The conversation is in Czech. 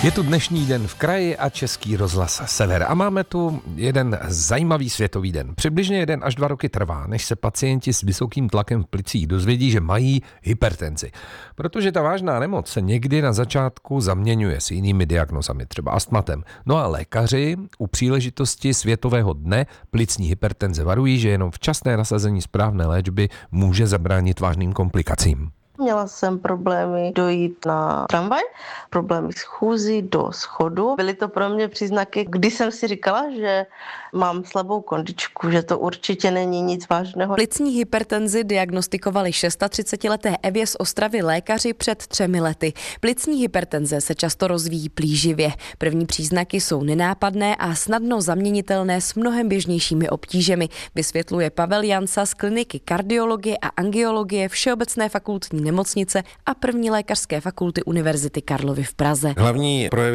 Je tu dnešní den v kraji a Český rozhlas Sever a máme tu jeden zajímavý světový den. Přibližně 1 až 2 roky trvá, než se pacienti s vysokým tlakem v plicích dozvědí, že mají hypertenzi. Protože ta vážná nemoc se někdy na začátku zaměňuje s jinými diagnózami, třeba astmatem. No a lékaři u příležitosti Světového dne plicní hypertenze varují, že jenom včasné nasazení správné léčby může zabránit vážným komplikacím. Měla jsem problémy dojít na tramvaj, problémy s chůzí do schodu. Byly to pro mě příznaky, kdy jsem si říkala, že mám slabou kondičku, že to určitě není nic vážného. Plicní hypertenzi diagnostikovali 36leté Evě z Ostravy lékaři před 3 lety. Plicní hypertenze se často rozvíjí plíživě. První příznaky jsou nenápadné a snadno zaměnitelné s mnohem běžnějšími obtížemi, vysvětluje Pavel Jansa z kliniky kardiologie a angiologie Všeobecné fakultní nemocnice a první lékařské fakulty Univerzity Karlovy v Praze. Hlavní projevy